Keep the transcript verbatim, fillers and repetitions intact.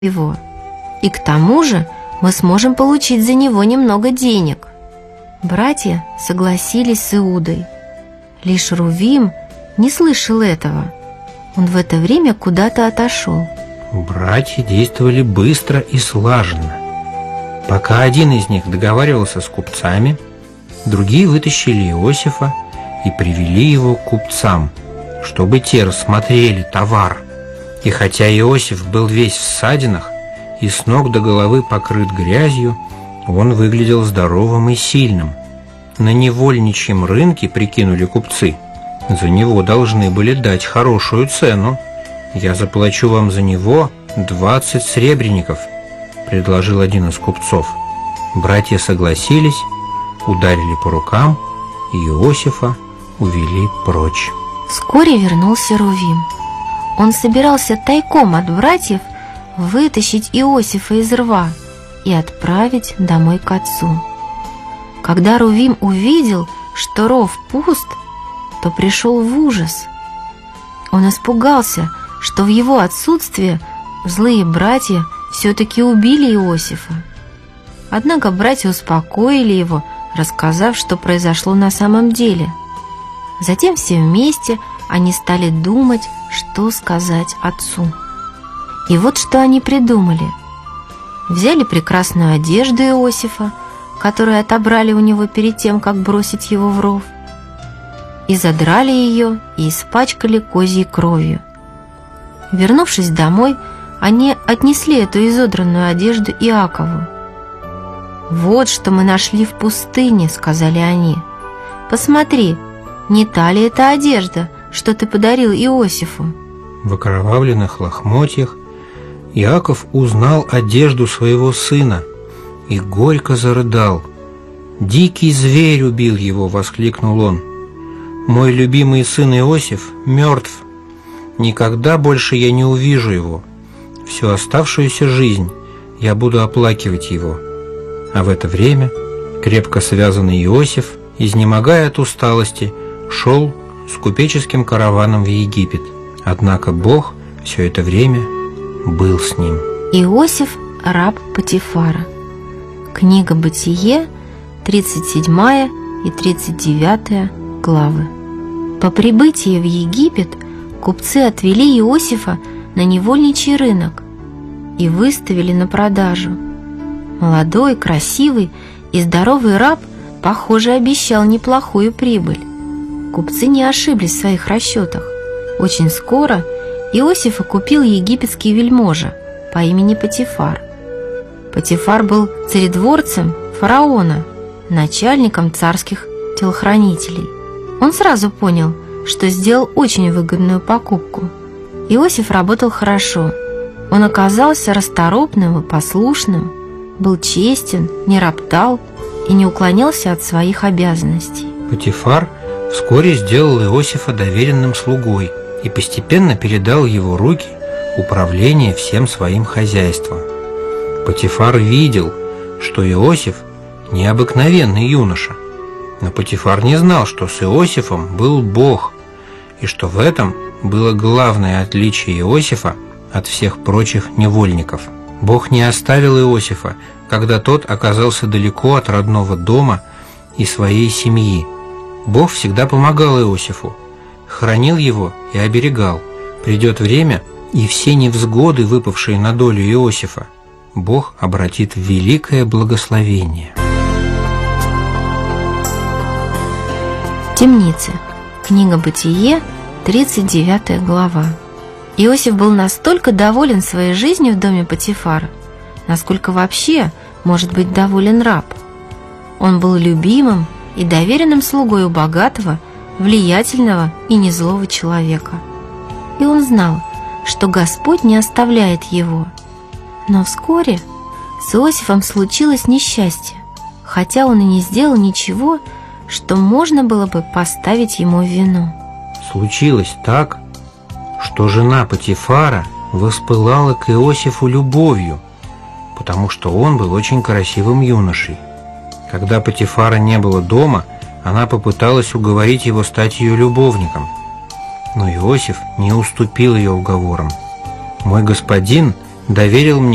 его. И к тому же мы сможем получить за него немного денег». Братья согласились с Иудой. Лишь Рувим не слышал этого. Он в это время куда-то отошел. Братья действовали быстро и слаженно. Пока один из них договаривался с купцами, другие вытащили Иосифа и привели его к купцам, чтобы те рассмотрели товар. И хотя Иосиф был весь в ссадинах и с ног до головы покрыт грязью, он выглядел здоровым и сильным. На невольничьем рынке, прикинули купцы, за него должны были дать хорошую цену. «Я заплачу вам за него двадцать сребреников», — предложил один из купцов. Братья согласились, ударили по рукам, и Иосифа увели прочь. Вскоре вернулся Рувим. Он собирался тайком от братьев вытащить Иосифа из рва и отправить домой к отцу. Когда Рувим увидел, что ров пуст, то пришел в ужас. Он испугался, что в его отсутствие злые братья все-таки убили Иосифа. Однако братья успокоили его, рассказав, что произошло на самом деле. Затем все вместе они стали думать, что сказать отцу. И вот что они придумали. Взяли прекрасную одежду Иосифа, которую отобрали у него перед тем, как бросить его в ров, и задрали ее и испачкали козьей кровью. Вернувшись домой, они отнесли эту изодранную одежду Иакову. «Вот что мы нашли в пустыне», — сказали они. «Посмотри, не та ли это одежда, что ты подарил Иосифу?» В окровавленных лохмотьях Иаков узнал одежду своего сына и горько зарыдал. «Дикий зверь убил его!» — воскликнул он. «Мой любимый сын Иосиф мертв. Никогда больше я не увижу его. Всю оставшуюся жизнь я буду оплакивать его». А в это время крепко связанный Иосиф, изнемогая от усталости, шел с купеческим караваном в Египет. Однако Бог все это время был с ним. Иосиф – раб Потифара. Книга Бытие, тридцать седьмая и тридцать девятая главы. По прибытии в Египет купцы отвели Иосифа на невольничий рынок и выставили на продажу. Молодой, красивый и здоровый раб, похоже, обещал неплохую прибыль. Купцы не ошиблись в своих расчетах. Очень скоро Иосифа купил египетский вельможа по имени Потифар. Потифар был царедворцем фараона, начальником царских телохранителей. Он сразу понял, что сделал очень выгодную покупку. Иосиф работал хорошо. Он оказался расторопным и послушным, был честен, не роптал и не уклонялся от своих обязанностей. Потифар вскоре сделал Иосифа доверенным слугой и постепенно передал в его руки управление всем своим хозяйством. Потифар видел, что Иосиф необыкновенный юноша, но Потифар не знал, что с Иосифом был Бог, и что в этом было главное отличие Иосифа от всех прочих невольников. Бог не оставил Иосифа, когда тот оказался далеко от родного дома и своей семьи. Бог всегда помогал Иосифу, хранил его и оберегал. Придет время, и все невзгоды, выпавшие на долю Иосифа, Бог обратит в великое благословение. Темница. Книга Бытие, тридцать девятая глава. Иосиф был настолько доволен своей жизнью в доме Потифара, насколько вообще может быть доволен раб. Он был любимым и доверенным слугой у богатого, влиятельного и незлого человека. И он знал, что Господь не оставляет его. Но вскоре с Иосифом случилось несчастье, хотя он и не сделал ничего, что можно было бы поставить ему в вину. Случилось так, что жена Потифара воспылала к Иосифу любовью, потому что он был очень красивым юношей. Когда Потифара не было дома, она попыталась уговорить его стать ее любовником, но Иосиф не уступил ее уговорам. «Мой господин доверил мне